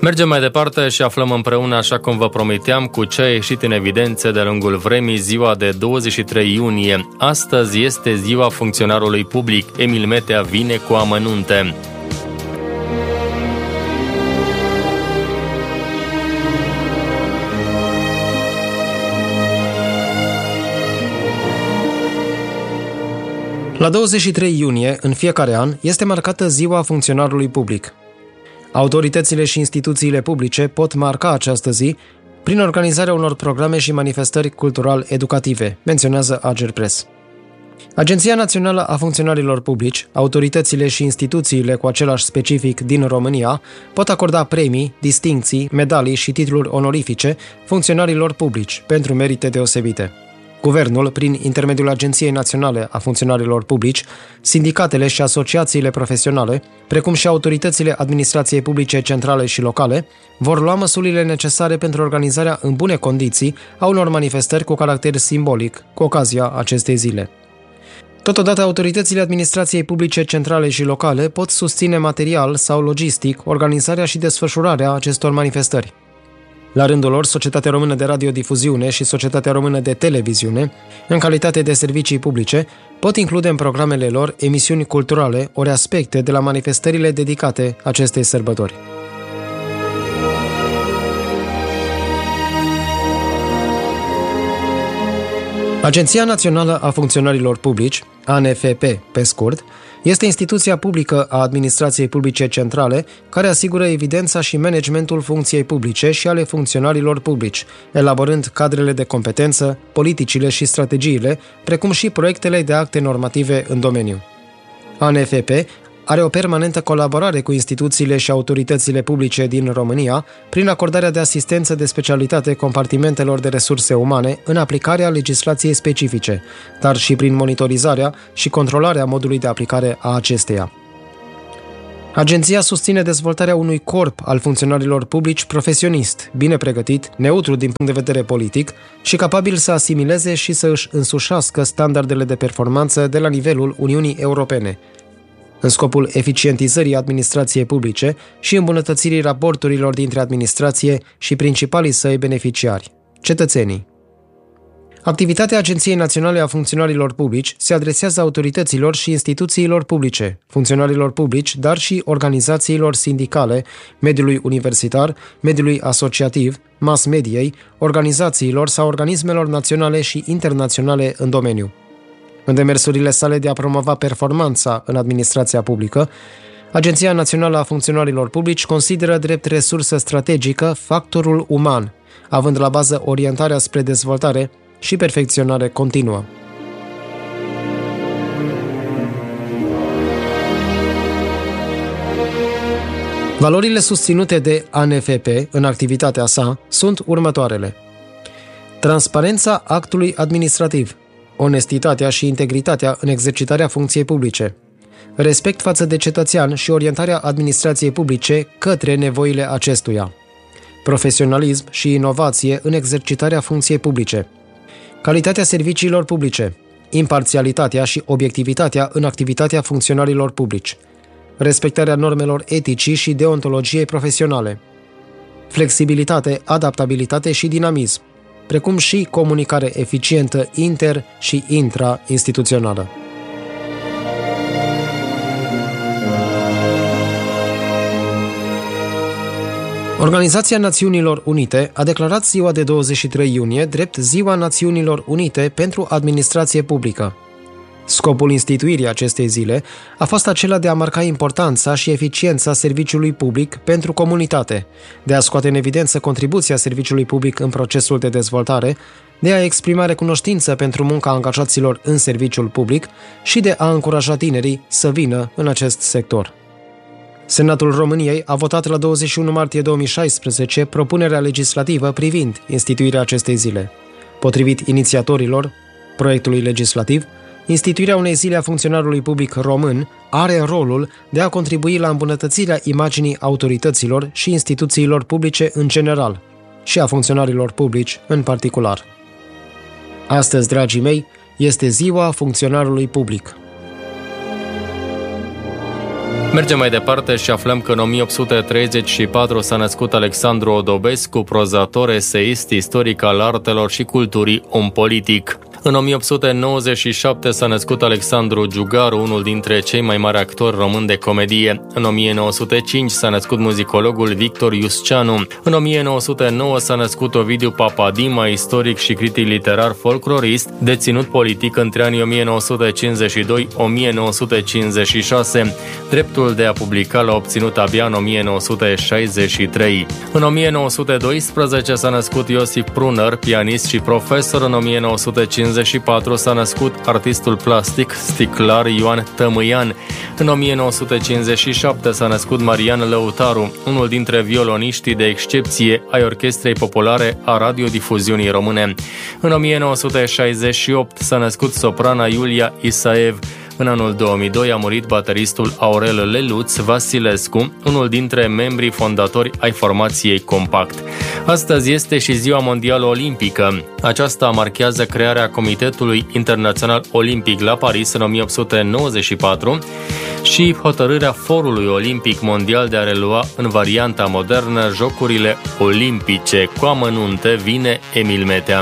Mergem mai departe și aflăm împreună, așa cum vă promiteam, cu ce a ieșit în evidență de-a lungul vremii ziua de 23 iunie. Astăzi este ziua funcționarului public. Emil Metea vine cu amănunte. La 23 iunie, în fiecare an, este marcată ziua funcționarului public. Autoritățile și instituțiile publice pot marca această zi prin organizarea unor programe și manifestări cultural-educative, menționează Agerpres. Agenția Națională a Funcționarilor Publici, autoritățile și instituțiile cu același specific din România pot acorda premii, distincții, medalii și titluri onorifice funcționarilor publici pentru merite deosebite. Guvernul, prin intermediul Agenției Naționale a Funcționarilor Publici, sindicatele și asociațiile profesionale, precum și autoritățile administrației publice centrale și locale, vor lua măsurile necesare pentru organizarea în bune condiții a unor manifestări cu caracter simbolic, cu ocazia acestei zile. Totodată, autoritățile administrației publice centrale și locale pot susține material sau logistic organizarea și desfășurarea acestor manifestări. La rândul lor, Societatea Română de Radiodifuziune și Societatea Română de Televiziune, în calitate de servicii publice, pot include în programele lor emisiuni culturale ori aspecte de la manifestările dedicate acestei sărbători. Agenția Națională a Funcționarilor Publici, ANFP pe scurt, este instituția publică a administrației publice centrale care asigură evidența și managementul funcției publice și ale funcționarilor publici, elaborând cadrele de competență, politicile și strategiile, precum și proiectele de acte normative în domeniu. ANFP are o permanentă colaborare cu instituțiile și autoritățile publice din România prin acordarea de asistență de specialitate compartimentelor de resurse umane în aplicarea legislației specifice, dar și prin monitorizarea și controlarea modului de aplicare a acesteia. Agenția susține dezvoltarea unui corp al funcționarilor publici profesionist, bine pregătit, neutru din punct de vedere politic și capabil să asimileze și să își însușească standardele de performanță de la nivelul Uniunii Europene, în scopul eficientizării administrației publice și îmbunătățirii raporturilor dintre administrație și principalii săi beneficiari, cetățenii. Activitatea Agenției Naționale a Funcționarilor Publici se adresează autorităților și instituțiilor publice, funcționarilor publici, dar și organizațiilor sindicale, mediului universitar, mediului asociativ, mass mediei, organizațiilor sau organismelor naționale și internaționale în domeniu. În demersurile sale de a promova performanța în administrația publică, Agenția Națională a Funcționarilor Publici consideră drept resursă strategică factorul uman, având la bază orientarea spre dezvoltare și perfecționare continuă. Valorile susținute de ANFP în activitatea sa sunt următoarele: transparența actului administrativ, onestitatea și integritatea în exercitarea funcției publice, respect față de cetățean și orientarea administrației publice către nevoile acestuia, profesionalism și inovație în exercitarea funcției publice, calitatea serviciilor publice, imparțialitatea și obiectivitatea în activitatea funcționarilor publici, respectarea normelor eticii și deontologiei profesionale, flexibilitate, adaptabilitate și dinamism, precum și comunicare eficientă inter- și intra-instituțională. Organizația Națiunilor Unite a declarat ziua de 23 iunie drept Ziua Națiunilor Unite pentru Administrație Publică. Scopul instituirii acestei zile a fost acela de a marca importanța și eficiența serviciului public pentru comunitate, de a scoate în evidență contribuția serviciului public în procesul de dezvoltare, de a exprima recunoștință pentru munca angajaților în serviciul public și de a încuraja tinerii să vină în acest sector. Senatul României a votat la 21 martie 2016 propunerea legislativă privind instituirea acestei zile. Potrivit inițiatorilor proiectului legislativ, instituirea unei zile a funcționarului public român are rolul de a contribui la îmbunătățirea imaginii autorităților și instituțiilor publice în general și a funcționarilor publici în particular. Astăzi, dragii mei, este ziua funcționarului public. Mergem mai departe și aflăm că în 1834 s-a născut Alexandru Odobescu, prozator, eseist, istoric al artelor și culturii, om politic. În 1897 s-a născut Alexandru Giugaru, unul dintre cei mai mari actori români de comedie. În 1905 s-a născut muzicologul Victor Iusceanu. În 1909 s-a născut Ovidiu Papadima, istoric și critic literar folclorist, deținut politic între anii 1952-1956. Dreptul de a publica l-a obținut abia în 1963. În 1912 s-a născut Iosif Pruner, pianist și profesor. În 1954 s-a născut artistul plastic, sticlar Ioan Tămâian. În 1957 s-a născut Marian Lăutaru, unul dintre violoniștii de excepție ai Orchestrei Populare a Radiodifuziunii Române. În 1968 s-a născut soprana Iulia Isaev. În anul 2002 a murit bateristul Aurel Leluț Vasilescu, unul dintre membrii fondatori ai formației Compact. Astăzi este și Ziua Mondială Olimpică. Aceasta marchează crearea Comitetului Internațional Olimpic la Paris în 1894 și hotărârea Forului Olimpic Mondial de a relua în varianta modernă Jocurile Olimpice. Cu amănunte vine Emil Metea.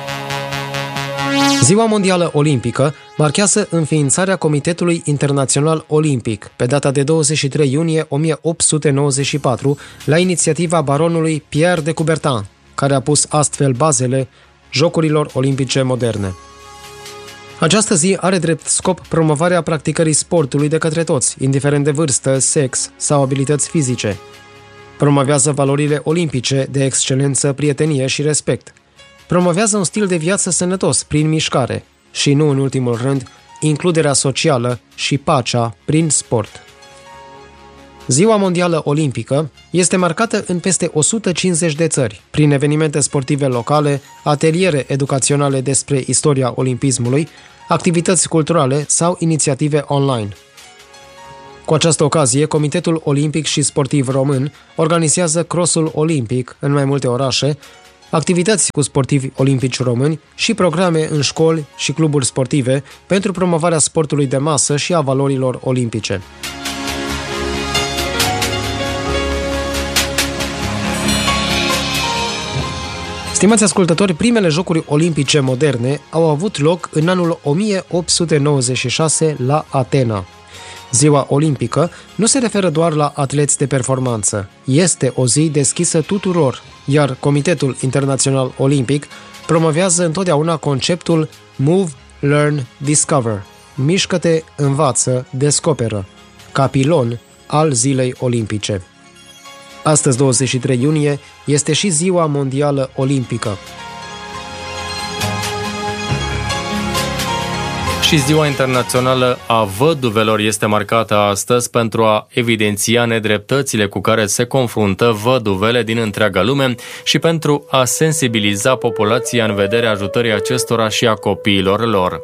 Ziua Mondială Olimpică marchează înființarea Comitetului Internațional Olimpic pe data de 23 iunie 1894 la inițiativa baronului Pierre de Coubertin, care a pus astfel bazele Jocurilor Olimpice moderne. Această zi are drept scop promovarea practicării sportului de către toți, indiferent de vârstă, sex sau abilități fizice. Promovează valorile olimpice de excelență, prietenie și respect. Promovează un stil de viață sănătos prin mișcare și, nu în ultimul rând, includerea socială și pacea prin sport. Ziua Mondială Olimpică este marcată în peste 150 de țări, prin evenimente sportive locale, ateliere educaționale despre istoria olimpismului, activități culturale sau inițiative online. Cu această ocazie, Comitetul Olimpic și Sportiv Român organizează crossul olimpic în mai multe orașe, activități cu sportivi olimpici români și programe în școli și cluburi sportive pentru promovarea sportului de masă și a valorilor olimpice. Stimați ascultători, primele Jocuri Olimpice moderne au avut loc în anul 1896 la Atena. Ziua olimpică nu se referă doar la atleți de performanță. Este o zi deschisă tuturor, iar Comitetul Internațional Olimpic promovează întotdeauna conceptul Move, Learn, Discover. Mișcă-te, învață, descoperă, ca pilon al Zilei Olimpice. Astăzi, 23 iunie, este și Ziua Mondială Olimpică. Și Ziua Internațională a Văduvelor este marcată astăzi pentru a evidenția nedreptățile cu care se confruntă văduvele din întreaga lume și pentru a sensibiliza populația în vederea ajutării acestora și a copiilor lor.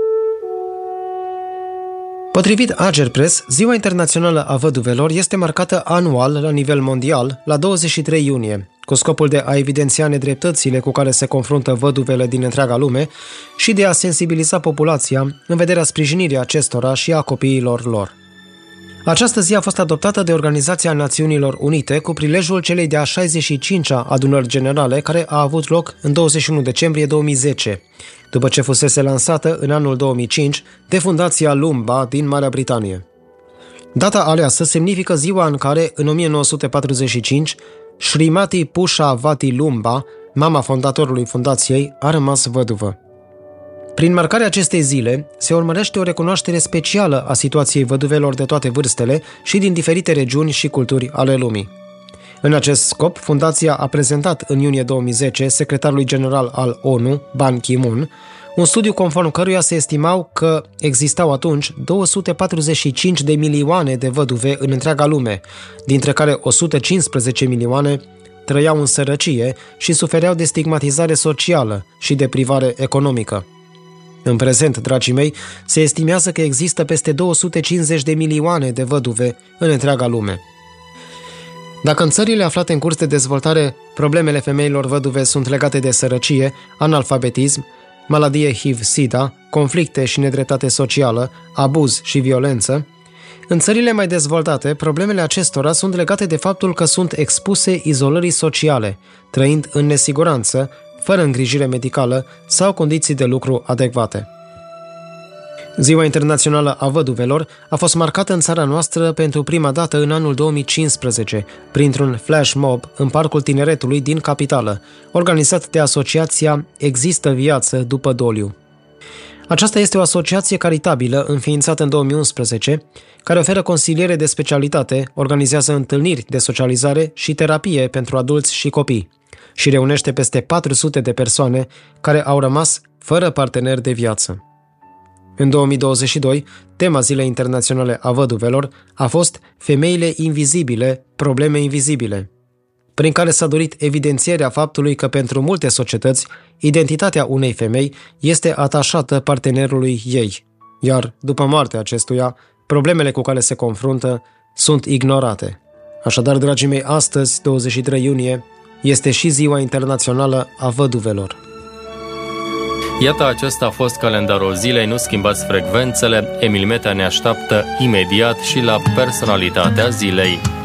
Potrivit Agerpres, Ziua Internațională a Văduvelor este marcată anual la nivel mondial, la 23 iunie, cu scopul de a evidenția nedreptățile cu care se confruntă văduvele din întreaga lume și de a sensibiliza populația în vederea sprijinirii acestora și a copiilor lor. Această zi a fost adoptată de Organizația Națiunilor Unite cu prilejul celei de-a 65-a adunări generale, care a avut loc în 21 decembrie 2010, după ce fusese lansată în anul 2005 de Fundația Lumba din Marea Britanie. Data aleasă semnifică ziua în care, în 1945, Srimati Pusha Vati Lumba, mama fondatorului fundației, a rămas văduvă. Prin marcarea acestei zile, se urmărește o recunoaștere specială a situației văduvelor de toate vârstele și din diferite regiuni și culturi ale lumii. În acest scop, fundația a prezentat în iunie 2010 secretarului general al ONU, Ban Ki-moon, un studiu conform căruia se estimau că existau atunci 245 de milioane de văduve în întreaga lume, dintre care 115 milioane trăiau în sărăcie și sufereau de stigmatizare socială și de privare economică. În prezent, dragii mei, se estimează că există peste 250 de milioane de văduve în întreaga lume. Dacă în țările aflate în curs de dezvoltare problemele femeilor văduve sunt legate de sărăcie, analfabetism, maladie HIV-SIDA, conflicte și nedreptate socială, abuz și violență, În țările mai dezvoltate, problemele acestora sunt legate de faptul că sunt expuse izolării sociale, trăind în nesiguranță, fără îngrijire medicală sau condiții de lucru adecvate. Ziua Internațională a Văduvelor a fost marcată în țara noastră pentru prima dată în anul 2015, printr-un flash mob în Parcul Tineretului din capitală, organizat de asociația Există Viață după Doliu. Aceasta este o asociație caritabilă înființată în 2011, care oferă consiliere de specialitate, organizează întâlniri de socializare și terapie pentru adulți și copii și reunește peste 400 de persoane care au rămas fără partener de viață. În 2022, tema Zilei Internaționale a Văduvelor a fost Femeile invizibile, probleme invizibile, prin care s-a dorit evidențierea faptului că pentru multe societăți, identitatea unei femei este atașată partenerului ei, iar, după moartea acestuia, problemele cu care se confruntă sunt ignorate. Așadar, dragii mei, astăzi, 23 iunie, este și Ziua Internațională a Văduvelor. Iată, acesta a fost calendarul zilei, nu schimbați frecvențele, Emil Metea ne așteaptă imediat și la personalitatea zilei.